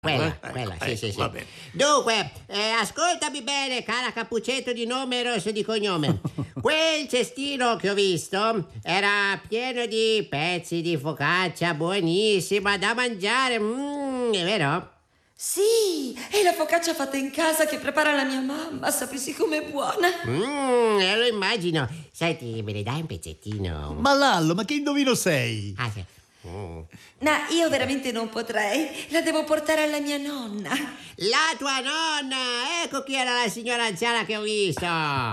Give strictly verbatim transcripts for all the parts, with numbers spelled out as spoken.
Quella, Eh, quella, ecco, sì, sì, va sì. bene. Dunque, eh, ascoltami bene, cara Cappuccetto di nome e Rosso di cognome. Quel cestino che ho visto era pieno di pezzi di focaccia buonissima da mangiare, mm, è vero? Sì, è la focaccia fatta in casa che prepara la mia mamma, sapessi com'è buona. Mmm, eh, lo immagino. Senti, me ne dai un pezzettino? Ma Lallo, ma che indovino sei? Ah, sì. Mm. No, io veramente non potrei, la devo portare alla mia nonna. La tua nonna! Ecco chi era la signora anziana che ho visto!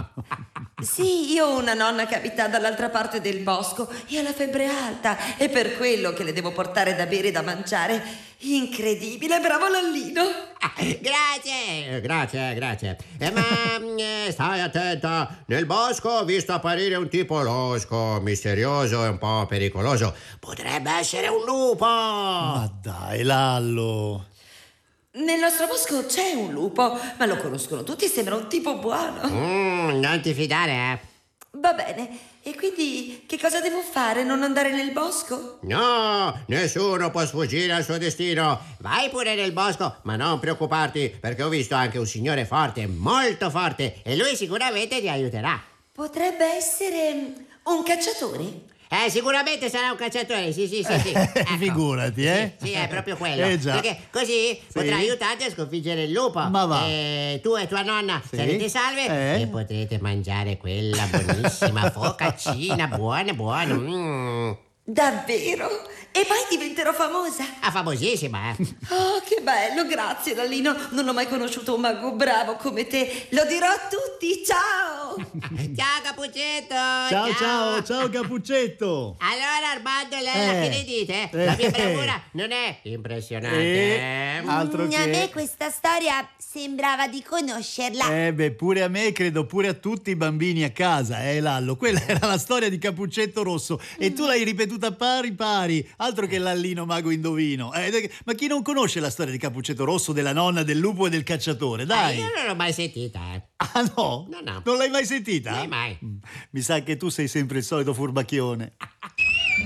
Sì, io ho una nonna che abita dall'altra parte del bosco e ha la febbre alta, è per quello che le devo portare da bere e da mangiare. Incredibile, bravo Lallino. Ah, grazie, grazie, grazie. Eh, ma mm, eh, stai attenta, nel bosco ho visto apparire un tipo losco, misterioso e un po' pericoloso. Potrebbe essere un lupo! Ma dai, Lallo. Nel nostro bosco c'è un lupo, ma lo conoscono tutti, sembra un tipo buono. Mm, non ti fidare, eh? Va bene, e quindi che cosa devo fare? Non andare nel bosco? No, nessuno può sfuggire al suo destino. Vai pure nel bosco, ma non preoccuparti, perché ho visto anche un signore forte, molto forte, e lui sicuramente ti aiuterà. Potrebbe essere un cacciatore? Eh, sicuramente sarà un cacciatore, sì, sì, sì, sì. Ecco. Figurati, eh? Sì, sì, è proprio quello. Eh, già. Perché così potrà aiutarti a sconfiggere il lupo. Ma va. E tu e tua nonna Sì. sarete salve Eh? e potrete mangiare quella buonissima focaccina, buona, buona. Mm. Davvero? E poi diventerò famosa? Ah, famosissima, eh. Oh, che bello, grazie Lallino. Non ho mai conosciuto un mago bravo come te. Lo dirò a tutti, ciao! Ciao, Cappuccetto. Ciao, ciao, ciao Cappuccetto. Allora, Armando e Lella, Eh. che ne dite? Eh. La mia bravura non è impressionante? Eh. Altro Mm, A che- me questa storia sembrava di conoscerla. Eh beh, pure a me, credo pure a tutti i bambini a casa, eh Lallo. Quella era la storia di Cappuccetto Rosso e tu l'hai ripetuta pari pari, altro che Lallino mago indovino. Eh, ma chi non conosce la storia di Cappuccetto Rosso, della nonna, del lupo e del cacciatore? Eh, Dai! io non l'ho mai sentita, eh. Ah no? No, no. Non l'hai mai sentita? Mai, mai. Mm, Mi sa che tu sei sempre il solito furbacchione.